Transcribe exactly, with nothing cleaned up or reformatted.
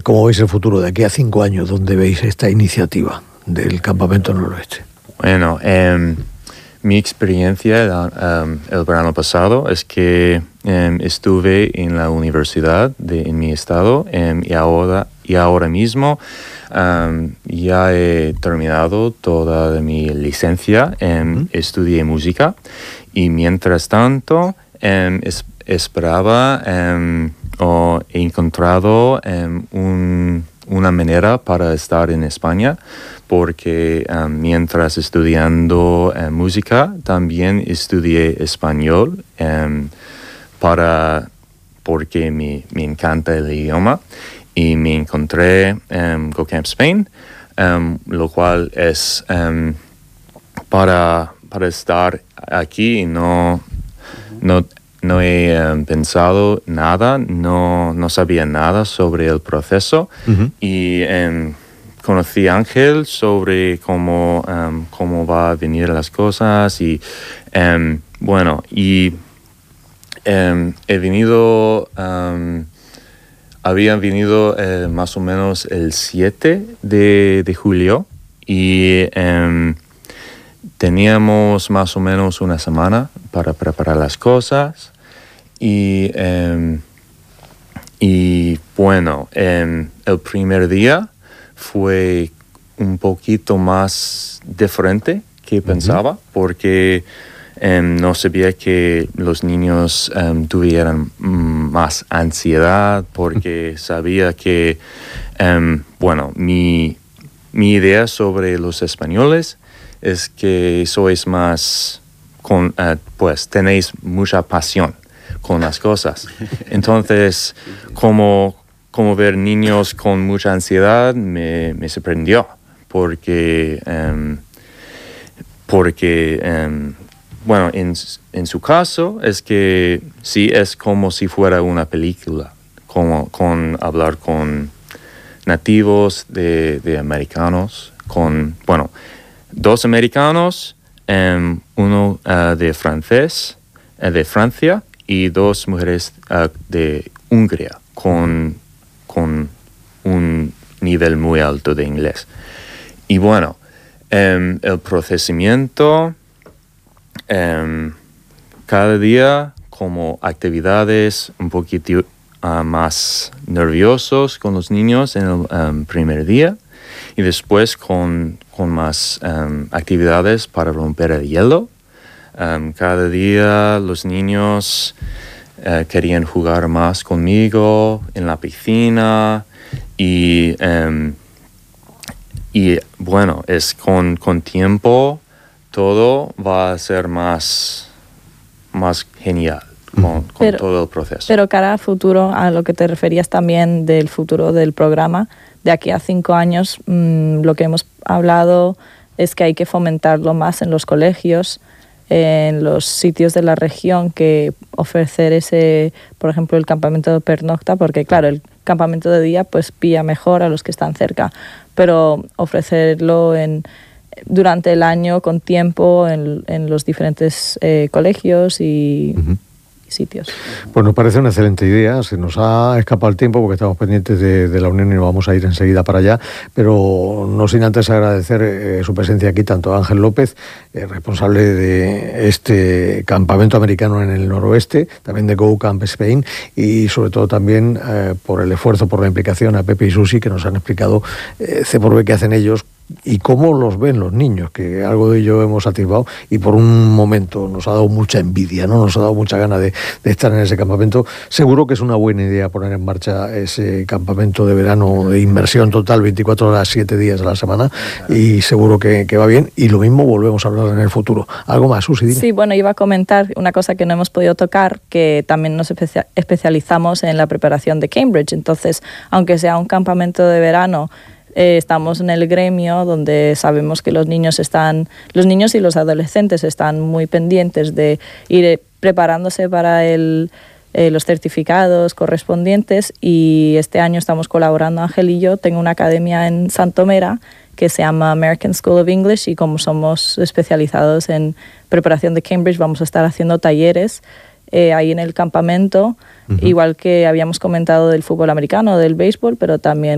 ¿Cómo veis el futuro de aquí a cinco años? ¿Dónde veis esta iniciativa del Campamento Noroeste? Bueno, eh, mi experiencia el, um, el verano pasado es que um, estuve en la universidad de, en mi estado um, y, ahora, y ahora mismo um, ya he terminado toda mi licencia, um, uh-huh. Estudié música y mientras tanto um, es, esperaba um, o he encontrado um, un, una manera para estar en España, porque um, mientras estudiando um, música también estudié español um, para, porque me, me encanta el idioma y me encontré en um, GoCamp Spain, um, lo cual es um, para, para estar aquí y no, no, no he um, pensado nada, no, no sabía nada sobre el proceso. Uh-huh. Y um, conocí a Ángel sobre cómo, um, cómo va a venir las cosas y um, bueno, y um, he venido, um, había venido eh, más o menos el siete de julio y um, teníamos más o menos una semana para preparar las cosas y, um, y bueno, um, el primer día fue un poquito más diferente que pensaba, uh-huh. porque um, no sabía que los niños um, tuvieran um, más ansiedad, porque sabía que, um, bueno, mi, mi idea sobre los españoles es que sois más, con, uh, pues tenéis mucha pasión con las cosas. Entonces, como... Como ver niños con mucha ansiedad me, me sorprendió, porque, um, porque um, bueno, en, en su caso es que sí es como si fuera una película, como con hablar con nativos de, de americanos, con, bueno, dos americanos, um, uno uh, de francés, uh, de Francia, y dos mujeres uh, de Hungría, con... con un nivel muy alto de inglés. Y bueno, um, el procesamiento, um, cada día como actividades un poquito uh, más nerviosos con los niños en el um, primer día y después con, con más um, actividades para romper el hielo. Um, cada día los niños... Uh, querían jugar más conmigo en la piscina y, um, y bueno, es con, con tiempo todo va a ser más, más genial con, con pero, todo el proceso. Pero cara a futuro, a lo que te referías también del futuro del programa, de aquí a cinco años, mmm, lo que hemos hablado es que hay que fomentarlo más en los colegios, en los sitios de la región, que ofrecer ese, por ejemplo, el campamento de pernocta, porque claro, el campamento de día pues pilla mejor a los que están cerca, pero ofrecerlo en, durante el año con tiempo en, en los diferentes eh, colegios y... Uh-huh. sitios. Pues nos parece una excelente idea. Se nos ha escapado el tiempo porque estamos pendientes de, de la Unión y nos vamos a ir enseguida para allá, pero no sin antes agradecer eh, su presencia aquí, tanto a Ángel López, eh, responsable de este campamento americano en el noroeste, también de GoCamp Spain, y sobre todo también eh, por el esfuerzo, por la implicación a Pepe y Susi, que nos han explicado eh, C por B qué hacen ellos y cómo los ven los niños, que algo de ello hemos atisbado y por un momento nos ha dado mucha envidia, ¿no? Nos ha dado mucha gana de, de estar en ese campamento. Seguro que es una buena idea poner en marcha ese campamento de verano de inmersión total, veinticuatro horas, siete días a la semana, y seguro que, que va bien, y lo mismo volvemos a hablar en el futuro. ¿Algo más, Susi? Dime. Sí, bueno, iba a comentar una cosa que no hemos podido tocar, que también nos especia- especializamos en la preparación de Cambridge. Entonces, aunque sea un campamento de verano, Eh, estamos en el gremio donde sabemos que los niños están, los niños y los adolescentes están muy pendientes de ir preparándose para el, eh, los certificados correspondientes, y este año estamos colaborando, Ángel y yo. Tengo una academia en Santomera que se llama American School of English, y como somos especializados en preparación de Cambridge, vamos a estar haciendo talleres eh, ahí en el campamento, uh-huh. igual que habíamos comentado del fútbol americano, del béisbol, pero también